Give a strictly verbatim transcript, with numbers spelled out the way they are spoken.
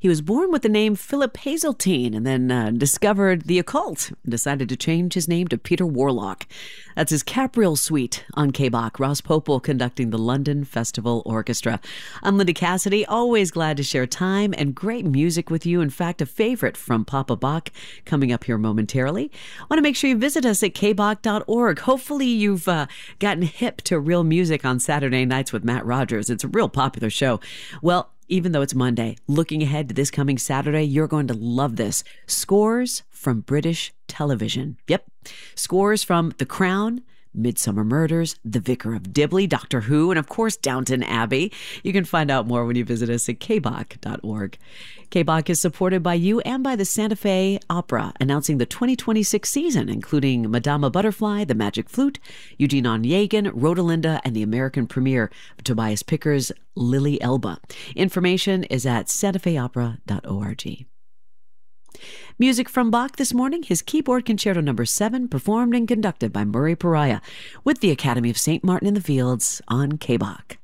He was born with the name Philip Hazeltine and then uh, discovered the occult and decided to change his name to Peter Warlock. That's his Capriel Suite on K B O C. Ross Popel conducting the London Festival Orchestra. I'm Linda Cassidy, always glad to share time and great music with you. In fact, a favorite from Papa Bach coming up here momentarily. I want to make sure you visit us at k b o c dot org. Hopefully you've uh, gotten hip to real music on Saturday nights with Matt Rogers. It's a real popular show. Well, even though it's Monday, looking ahead to this coming Saturday, you're going to love this. Scores from British television. Yep. Scores from The Crown, Midsummer Murders, The Vicar of Dibley, Doctor Who, and of course, Downton Abbey. You can find out more when you visit us at k b o c dot org. K B O C is supported by you and by the Santa Fe Opera, announcing the twenty twenty-six season, including Madama Butterfly, The Magic Flute, Eugene Onegin, Rosalinda, and the American premiere of Tobias Picker's Lily Elba. Information is at santa fe opera dot org. Music from Bach this morning, his Keyboard Concerto number seven, performed and conducted by Murray Pariah with the Academy of Saint Martin in the Fields on K B O C.